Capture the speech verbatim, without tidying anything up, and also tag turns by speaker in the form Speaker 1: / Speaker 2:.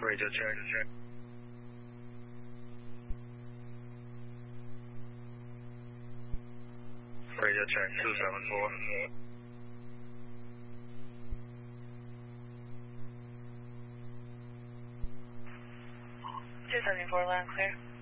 Speaker 1: Radio check. Radio check two seven four.
Speaker 2: two seventy-four, loud and clear.